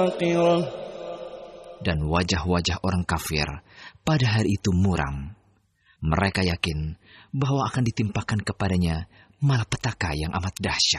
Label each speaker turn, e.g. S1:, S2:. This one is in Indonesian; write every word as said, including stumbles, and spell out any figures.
S1: Dan wajah-wajah orang kafir pada hari itu muram. Mereka yakin bahwa akan ditimpakan kepadanya malapetaka yang amat dahsyat.